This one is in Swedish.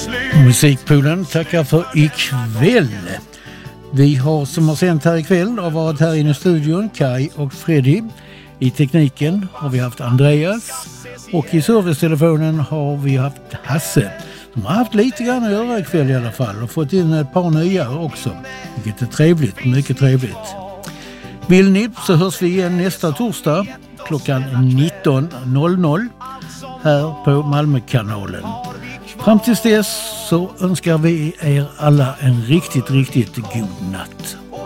Musikpoolen tackar för ikväll. Vi har som har sänt här ikväll och varit här inne i studion Kai och Freddy. I tekniken har vi haft Andreas och i servicetelefonen har vi haft Hasse. De har haft lite grann att göra ikväll i alla fall och fått in ett par nya också. Vilket är trevligt, mycket trevligt. Vill ni så hörs vi igen nästa torsdag klockan 19.00 här på Malmökanalen. Fram tills dess så önskar vi er alla en riktigt god natt.